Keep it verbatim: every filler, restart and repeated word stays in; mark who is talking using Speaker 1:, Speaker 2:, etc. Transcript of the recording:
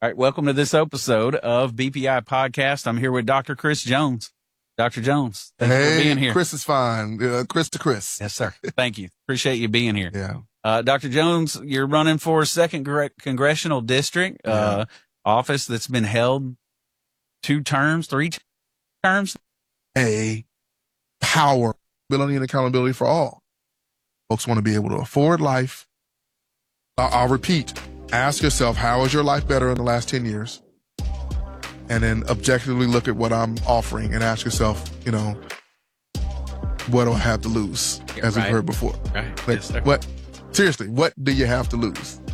Speaker 1: All right, welcome to this episode of B P I Podcast. I'm here with Doctor Chris Jones. Doctor Jones, thank
Speaker 2: hey,
Speaker 1: you for being here.
Speaker 2: Chris is fine. Uh, Chris to Chris.
Speaker 1: Yes, sir. Thank you. Appreciate you being here.
Speaker 2: Yeah.
Speaker 1: Uh, Doctor Jones, you're running for second congr- congressional district,
Speaker 2: Yeah.
Speaker 1: uh, office that's been held two terms, three t- terms.
Speaker 2: A power, ability, and accountability for all. Folks want to be able to afford life. I'll, I'll repeat. Ask yourself, how is your life better in the last ten years? And then objectively look at what I'm offering and ask yourself, you know, what do I have to lose?
Speaker 1: Yeah,
Speaker 2: As
Speaker 1: right.
Speaker 2: we've heard before.
Speaker 1: Right.
Speaker 2: Like,
Speaker 1: Yes, sir.
Speaker 2: what, seriously, what do you have to lose?